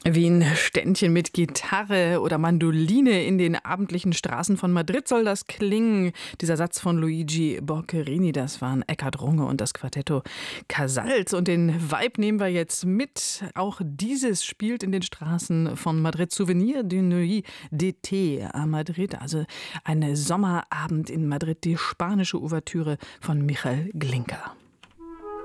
Wie ein Ständchen mit Gitarre oder Mandoline in den abendlichen Straßen von Madrid soll das klingen. Dieser Satz von Luigi Boccherini, das waren Eckhard Runge und das Quartetto Casals. Und den Vibe nehmen wir jetzt mit. Auch dieses spielt in den Straßen von Madrid. Souvenir de Nuit d'été à Madrid, also ein Sommerabend in Madrid, die spanische Ouvertüre von Michael Glinka.